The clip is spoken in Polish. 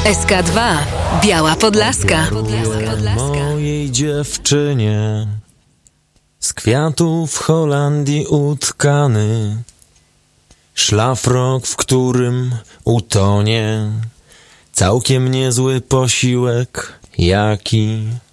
SK2 Biała Podlaska. Mojej dziewczynie z kwiatów Holandii utkany szlafrok, w którym utonie całkiem niezły posiłek, jaki